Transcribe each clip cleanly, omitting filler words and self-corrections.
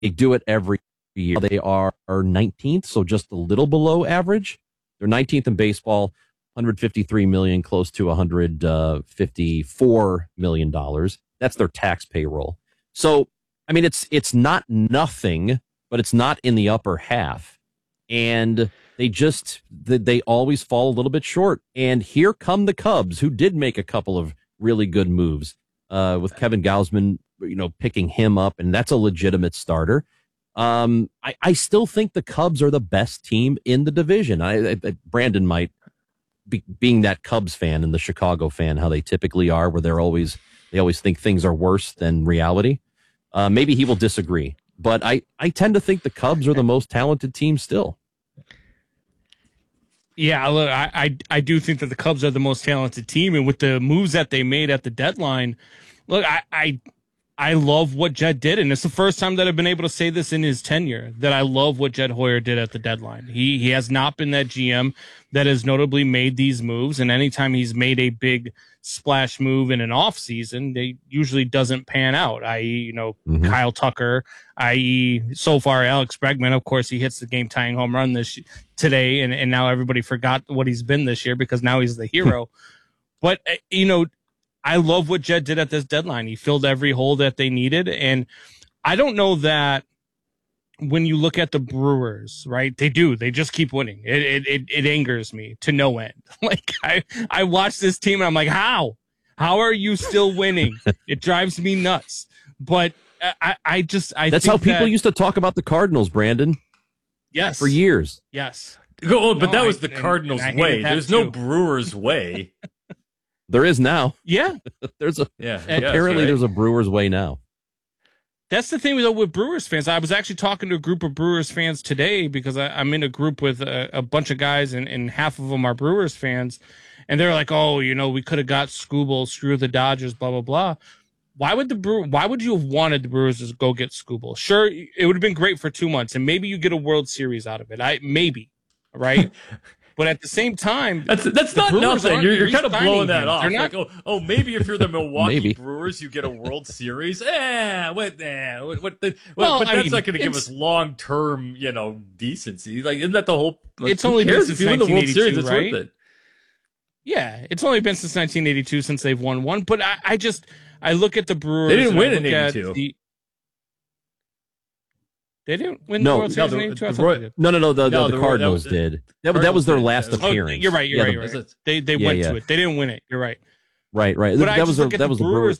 They do it every year. They are 19th, so just a little below average. They're 19th in baseball, 153 million, close to 154 million dollars. That's their tax payroll. So, I mean, it's not nothing, but it's not in the upper half. And they always fall a little bit short. And here come the Cubs, who did make a couple of really good moves with Kevin Gausman, picking him up, and that's a legitimate starter. I still think the Cubs are the best team in the division. Brandon might be, being that Cubs fan and the Chicago fan, how they typically are, where they always think things are worse than reality. Maybe he will disagree, but I tend to think the Cubs are the most talented team still. Yeah, look, I do think that the Cubs are the most talented team, and with the moves that they made at the deadline, look, I love what Jed did, and it's the first time that I've been able to say this in his tenure, that I love what Jed Hoyer did at the deadline. He has not been that GM that has notably made these moves, and anytime he's made a big splash move in an off season, they usually doesn't pan out, i.e., Kyle Tucker, i.e., so far Alex Bregman. Of course, he hits the game-tying home run today, and now everybody forgot what he's been this year because now he's the hero. But, I love what Jed did at this deadline. He filled every hole that they needed. And I don't know that when you look at the Brewers, right, they just keep winning. It angers me to no end. Like I watch this team and I'm like, how are you still winning? It drives me nuts. But I that's think how people used to talk about the Cardinals, Brandon. Yes. For years. Yes. But that was the Cardinals' way. There's no Brewers' way. There is now. Yeah. There's a Brewers way now. That's the thing with Brewers fans. I was actually talking to a group of Brewers fans today because I'm in a group with a bunch of guys and half of them are Brewers fans. And they're like, oh, we could have got Skubal, screw the Dodgers, blah, blah, blah. Why would you have wanted the Brewers to go get Skubal? Sure, it would have been great for 2 months and maybe you get a World Series out of it. Maybe, right? But at the same time, that's not nothing. You're kind of blowing that off. Like, maybe if you're the Milwaukee Brewers, you get a World Series. But that's not going to give us long term, decency. Like, isn't that the whole? It's only been since 1982, right? Worth it. Yeah, it's only been since 1982 since they've won one. But I look at the Brewers. They didn't win in '82. They didn't win the World Series in '82. The Cardinals did. That was their last appearance. You're right. They went to it. They didn't win it. You're right. Right. But that was the Brewers.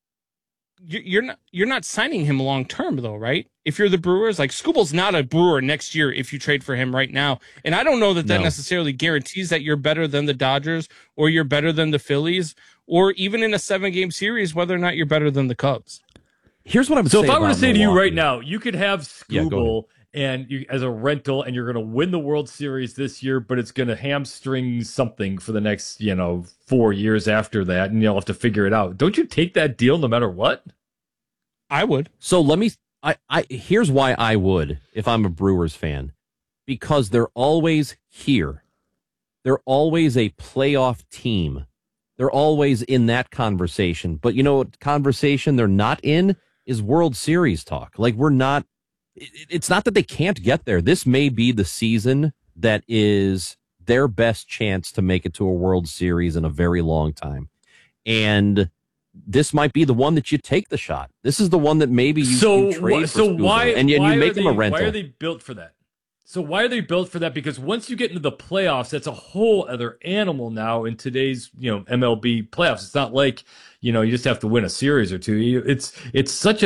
You're not signing him long term though, right? If you're the Brewers, like Skubal's not a Brewer next year if you trade for him right now, and I don't know that necessarily guarantees that you're better than the Dodgers or you're better than the Phillies or even in a 7-game series whether or not you're better than the Cubs. Here's what I'm saying. So if I were to say Milwaukee to you right now, you could have Skubal as a rental, and you're going to win the World Series this year, but it's going to hamstring something for the next 4 years after that, and you'll have to figure it out. Don't you take that deal no matter what? I would. So here's why I would if I'm a Brewers fan, because they're always here. They're always a playoff team. They're always in that conversation. But what conversation they're not in is World Series talk. Like, it's not that they can't get there. This may be the season that is their best chance to make it to a World Series in a very long time. And this might be the one that you take the shot. This is the one that maybe you trade for Skubal, and you make them a rental. Why are they built for that? So why are they built for that? Because once you get into the playoffs, that's a whole other animal now in today's, MLB playoffs. It's not like, you just have to win a series or two. It's such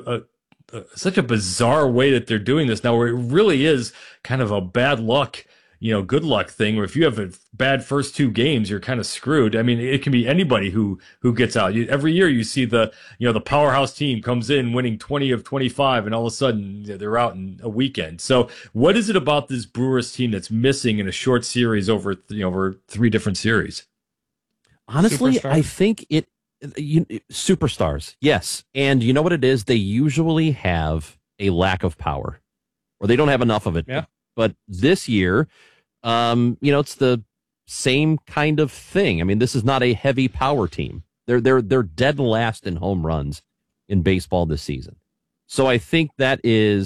a bizarre way that they're doing this now, where it really is kind of a bad luck, good luck thing, where if you have a bad first 2 games, you're kind of screwed. I mean, it can be anybody who gets out. Every year you see the powerhouse team comes in winning 20 of 25, and all of a sudden they're out in a weekend. So what is it about this Brewers team that's missing in a short series over 3 different series? Honestly, superstars? I think superstars. Yes. And you know what it is? They usually have a lack of power, or they don't have enough of it. Yeah. But this year, it's the same kind of thing. I mean, this is not a heavy power team. They're dead last in home runs in baseball this season. So I think that is